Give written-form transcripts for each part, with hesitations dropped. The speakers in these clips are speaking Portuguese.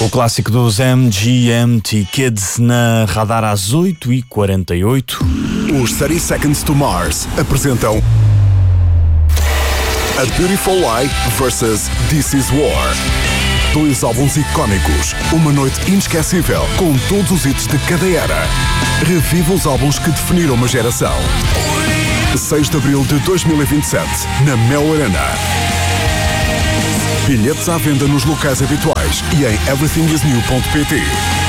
O clássico dos MGMT Kids na Radar às 8h48. Os 30 Seconds to Mars apresentam A Beautiful Lie vs. This Is War. 2 álbuns icónicos, uma noite inesquecível com todos os hits de cada era. Reviva os álbuns que definiram uma geração. 6 de abril de 2027, na Mel Arena. Bilhetes à venda nos locais habituais e em everythingisnew.pt.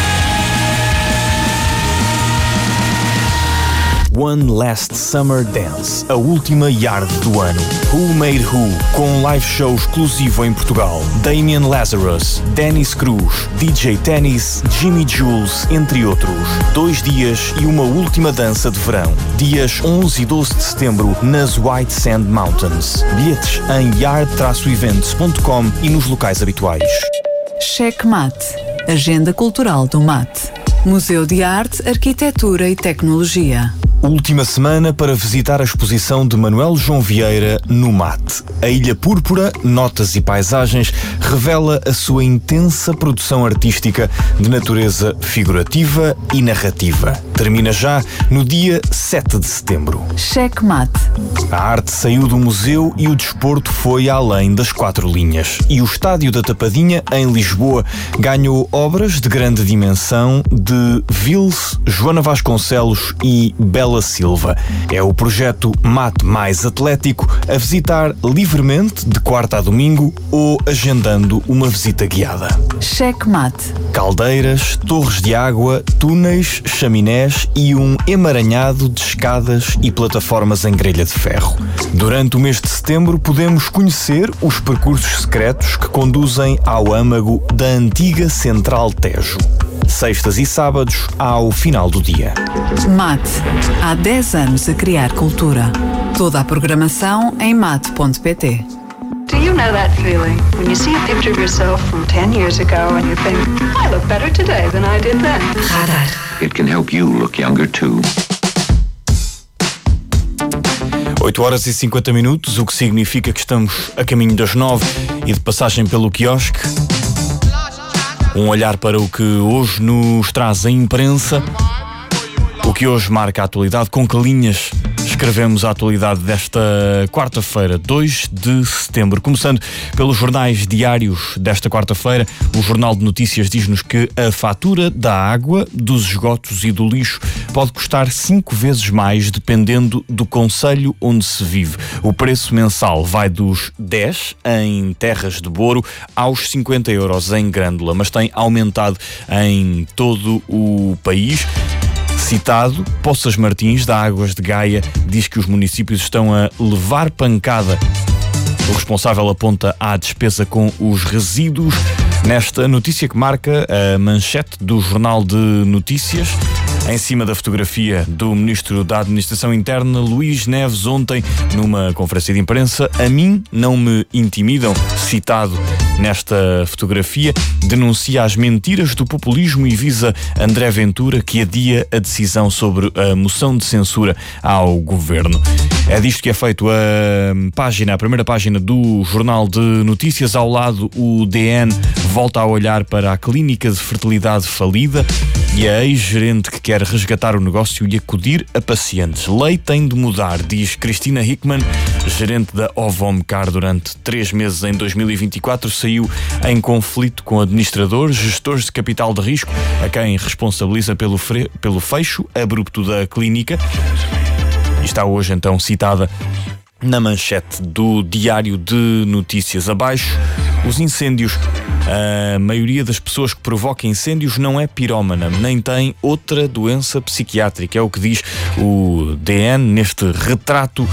One Last Summer Dance, a última yard do ano. Who Made Who, com live show exclusivo em Portugal. Damien Lazarus, Dennis Cruz, DJ Tennis, Jimmy Jules, entre outros. 2 dias e uma última dança de verão. Dias 11 e 12 de setembro, nas White Sand Mountains. Bilhetes em yard-events.com e nos locais habituais. Checkmate, Agenda Cultural do Mate. Museu de Arte, Arquitetura e Tecnologia. Última semana para visitar a exposição de Manuel João Vieira no Mate. A Ilha Púrpura, Notas e Paisagens, revela a sua intensa produção artística de natureza figurativa e narrativa. Termina já no dia 7 de setembro. Checkmate. A arte saiu do museu e o desporto foi além das 4 linhas. E o Estádio da Tapadinha, em Lisboa, ganhou obras de grande dimensão de Vils, Joana Vasconcelos e Bela Silva. É o projeto Mate Mais Atlético, a visitar livremente de quarta a domingo ou agendando uma visita guiada. Checkmate. Caldeiras, torres de água, túneis, chaminés e um emaranhado de escadas e plataformas em grelha de ferro. Durante o mês de setembro podemos conhecer os percursos secretos que conduzem ao âmago da antiga Central Tejo. Sextas e sábados ao final do dia. Mate. Há 10 anos a criar cultura. Toda a programação em mate.pt. Do you know that feeling when you see a picture of yourself from 10 years ago and you think, I look better today than I did then? Radar. It can help you look younger too. 8h50, o que significa que estamos a caminho das 9 e de passagem pelo quiosque. Um olhar para o que hoje nos traz a imprensa, o que hoje marca a atualidade, com que linhas escrevemos a atualidade desta quarta-feira, 2 de setembro. Começando pelos jornais diários desta quarta-feira, o Jornal de Notícias diz-nos que a fatura da água, dos esgotos e do lixo pode custar 5 vezes mais dependendo do concelho onde se vive. O preço mensal vai dos 10 em Terras de Boro aos 50 euros em Grândola, mas tem aumentado em todo o país. Citado, Poças Martins, da Águas de Gaia, diz que os municípios estão a levar pancada. O responsável aponta à despesa com os resíduos. Nesta notícia que marca a manchete do Jornal de Notícias, em cima da fotografia do Ministro da Administração Interna, Luís Neves, ontem, numa conferência de imprensa, a mim não me intimidam, citado nesta fotografia, denuncia as mentiras do populismo e visa André Ventura, que adia a decisão sobre a moção de censura ao Governo. É disto que é feito a primeira página do Jornal de Notícias. Ao lado, o DN volta a olhar para a clínica de fertilidade falida e a ex-gerente que quer resgatar o negócio e acudir a pacientes. Lei tem de mudar, diz Cristina Hickman, gerente da Ovomcar durante 3 meses em 2024, saiu em conflito com administradores, gestores de capital de risco, a quem responsabiliza pelo fecho abrupto da clínica. E está hoje então citada na manchete do Diário de Notícias. Abaixo, os incêndios. A maioria das pessoas que provoca incêndios não é pirómana, nem tem outra doença psiquiátrica. É o que diz o DN neste retrato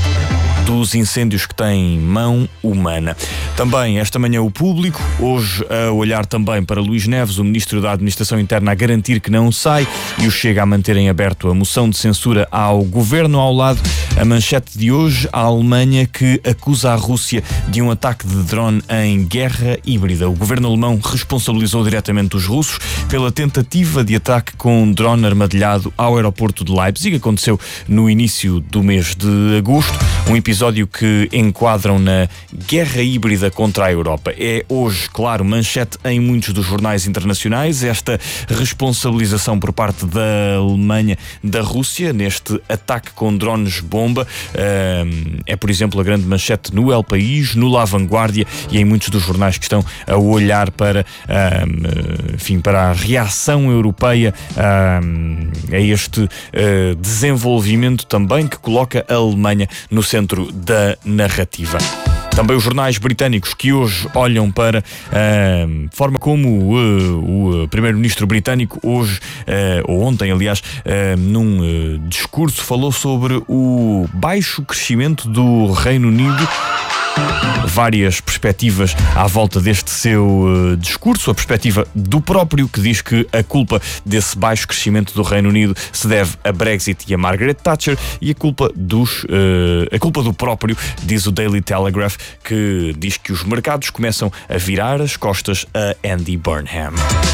dos incêndios que têm mão humana. Também esta manhã o Público, hoje a olhar também para Luís Neves, o Ministro da Administração Interna, a garantir que não sai e o Chega a manter em aberto a moção de censura ao Governo. Ao lado, a manchete de hoje, a Alemanha que acusa a Rússia de um ataque de drone em guerra híbrida. O Governo alemão responsabilizou diretamente os russos pela tentativa de ataque com um drone armadilhado ao aeroporto de Leipzig. Aconteceu no início do mês de agosto. Um episódio que enquadram na guerra híbrida contra a Europa. É hoje, claro, manchete em muitos dos jornais internacionais, esta responsabilização por parte da Alemanha da Rússia neste ataque com drones-bomba. É, por exemplo, a grande manchete no El País, no La Vanguardia e em muitos dos jornais que estão a olhar para, para a reação europeia a este desenvolvimento também que coloca a Alemanha no centro da narrativa. Também os jornais britânicos que hoje olham para a forma como o primeiro-ministro britânico hoje, ou ontem aliás, num discurso falou sobre o baixo crescimento do Reino Unido. Várias perspectivas à volta deste seu discurso. A perspectiva do próprio, que diz que a culpa desse baixo crescimento do Reino Unido se deve a Brexit e a Margaret Thatcher, e a culpa do próprio, diz o Daily Telegraph, que diz que os mercados começam a virar as costas a Andy Burnham.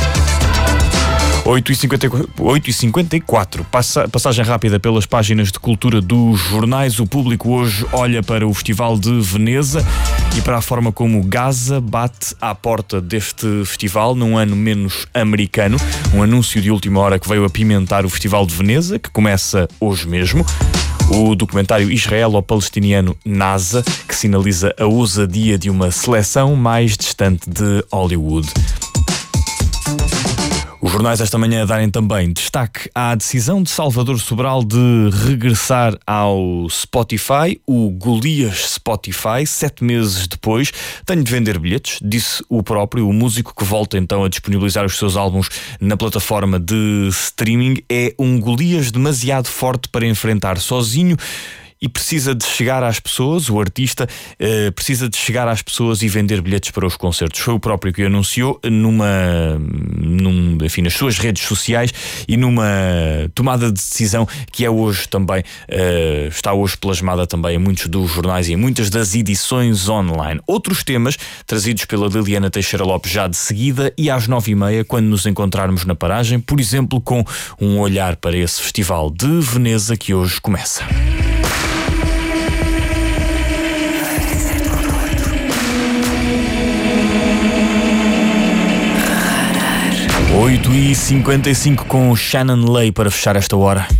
8h54, passagem rápida pelas páginas de cultura dos jornais. O Público hoje olha para o Festival de Veneza e para a forma como Gaza bate à porta deste festival num ano menos americano. Um anúncio de última hora que veio apimentar o Festival de Veneza, que começa hoje mesmo. O documentário israelo-palestiniano NASA, que sinaliza a ousadia de uma seleção mais distante de Hollywood. Os jornais esta manhã darem também destaque à decisão de Salvador Sobral de regressar ao Spotify, o Golias Spotify, 7 meses depois. Tenho de vender bilhetes, disse o próprio, o músico que volta então a disponibilizar os seus álbuns na plataforma de streaming. É um Golias demasiado forte para enfrentar sozinho. E precisa de chegar às pessoas, o artista precisa de chegar às pessoas e vender bilhetes para os concertos. Foi o próprio que anunciou nas suas redes sociais e numa tomada de decisão que é hoje também, está hoje plasmada também em muitos dos jornais e em muitas das edições online. Outros temas trazidos pela Liliana Teixeira Lopes já de seguida e às 9h30, quando nos encontrarmos na paragem, por exemplo, com um olhar para esse Festival de Veneza que hoje começa. 8h55 com Shannon Lay para fechar esta hora.